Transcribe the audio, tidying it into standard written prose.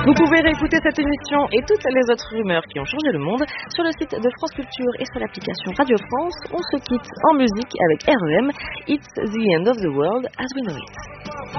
Vous pouvez réécouter cette émission et toutes les autres rumeurs qui ont changé le monde sur le site de France Culture et sur l'application Radio France. On se quitte en musique avec REM, It's the End of the World as we know it.